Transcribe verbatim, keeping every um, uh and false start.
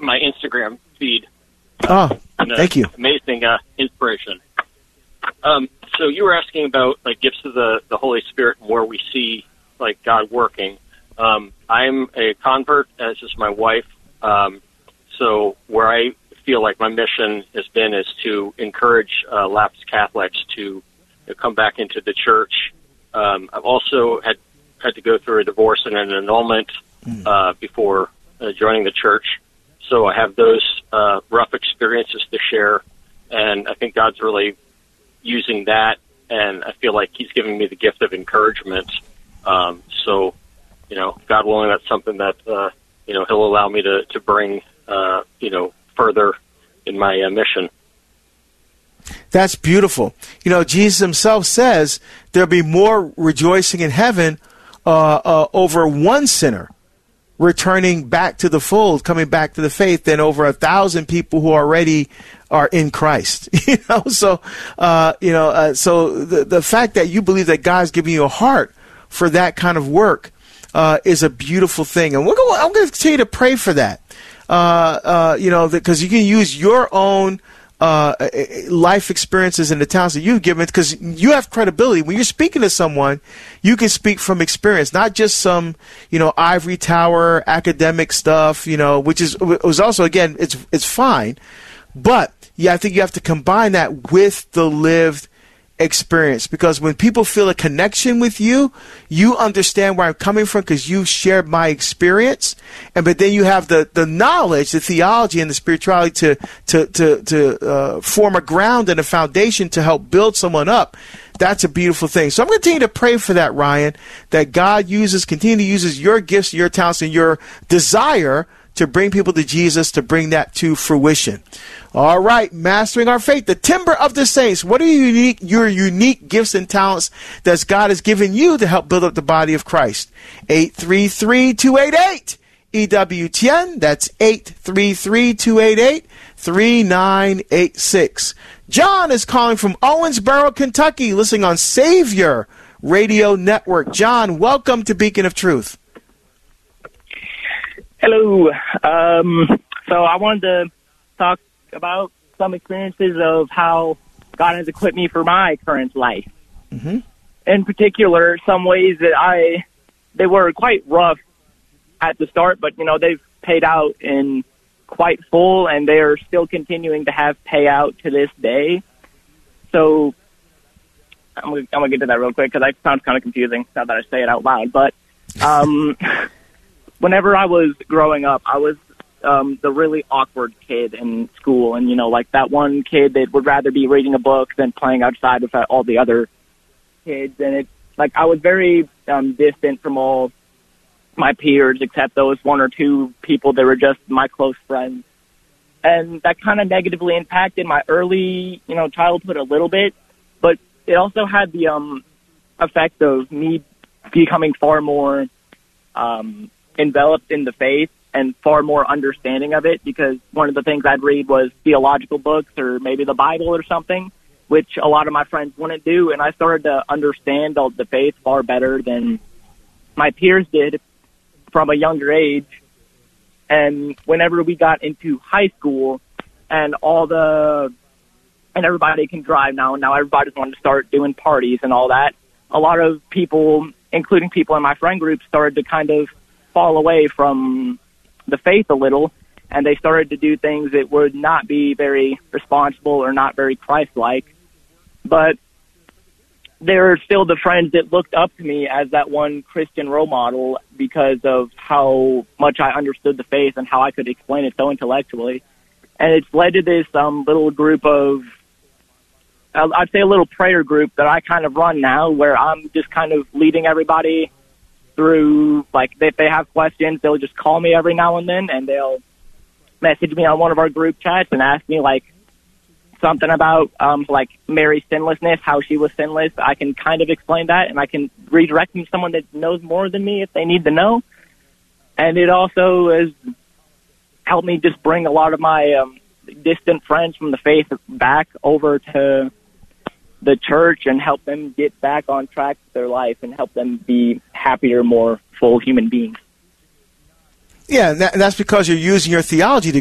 my Instagram feed. Oh, thank you. Amazing uh, inspiration. Um, so you were asking about like gifts of the, the Holy Spirit and where we see like God working. Um, I'm a convert, as is my wife. Um, so where I feel like my mission has been is to encourage uh, lapsed Catholics to you know, come back into the church. Um, I've also had had to go through a divorce and an annulment uh, before uh, joining the church. So I have those uh, rough experiences to share, and I think God's really using that, and I feel like he's giving me the gift of encouragement. Um, so, you know, God willing, that's something that, uh, you know, he'll allow me to, to bring, uh, you know, further in my uh, mission. That's beautiful. You know, Jesus himself says there'll be more rejoicing in heaven uh, uh, over one sinner returning back to the fold, coming back to the faith, than over a thousand people who already are in Christ. You know, so uh, you know, uh, so the the fact that you believe that God's giving you a heart for that kind of work uh, is a beautiful thing, and we're going. I'm going to continue to pray for that. Uh, uh, you know, because you can use your own uh, life experiences and the talents that you've given, because you have credibility. When you're speaking to someone, you can speak from experience, not just some, you know, ivory tower academic stuff, you know, which is was also, again, it's it's fine. But yeah, I think you have to combine that with the lived experience, because when people feel a connection with you, you understand where I'm coming from because you shared my experience, and but then you have the, the knowledge, the theology, and the spirituality to to to to uh, form a ground and a foundation to help build someone up. That's a beautiful thing. So I'm going to continue to pray for that, Ryan, that God uses, continue to uses your gifts, your talents, and your desire to bring people to Jesus, to bring that to fruition. All right, mastering our faith, the timber of the saints. What are your unique, your unique gifts and talents that God has given you to help build up the body of Christ? eight three three, two eight eight, E W T N. That's eight three three, two eight eight, three nine eight six. John is calling from Owensboro, Kentucky, listening on Savior Radio Network. John, welcome to Beacon of Truth. Hello. Um, so I wanted to talk about some experiences of how God has equipped me for my current life. Mm-hmm. In particular, some ways that I, they were quite rough at the start, but, you know, they've paid out in quite full, and they are still continuing to have payout to this day. So I'm going to get to that real quick because that sounds kind of confusing now that I say it out loud. But um, whenever I was growing up, I was um, the really awkward kid in school. And, you know, like that one kid that would rather be reading a book than playing outside with all the other kids. And it's like I was very um, distant from all my peers, except those one or two people that were just my close friends. And that kind of negatively impacted my early, you know, childhood a little bit. But it also had the um, effect of me becoming far more um, enveloped in the faith and far more understanding of it, because one of the things I'd read was theological books or maybe the Bible or something, which a lot of my friends wouldn't do. And I started to understand all the faith far better than my peers did from a younger age. And whenever we got into high school and all the, and everybody can drive now, and now everybody's wanting to start doing parties and all that, a lot of people, including people in my friend group, started to kind of fall away from the faith a little, and they started to do things that would not be very responsible or not very Christ-like. But there are still the friends that looked up to me as that one Christian role model because of how much I understood the faith and how I could explain it so intellectually. And it's led to this um, little group of, I'd say a little prayer group that I kind of run now, where I'm just kind of leading everybody through, like, if they have questions, they'll just call me every now and then, and they'll message me on one of our group chats and ask me, like, something about, um, like, Mary's sinlessness, how she was sinless. I can kind of explain that, and I can redirect them to someone that knows more than me if they need to know. And it also has helped me just bring a lot of my um, distant friends from the faith back over to the church and help them get back on track with their life and help them be happier, more full human beings. Yeah, and, that, and that's because you're using your theology to